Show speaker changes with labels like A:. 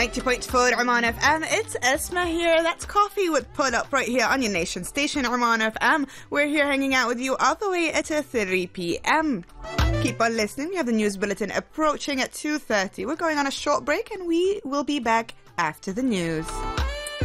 A: 90.4 Oman FM, it's Esma here. That's Coffee with Put Up right here on your nation station, Oman FM. We're here hanging out with you all the way at 3 p.m. Keep on listening. We have the news bulletin approaching at 2:30. We're going on a short break and we will be back after the news.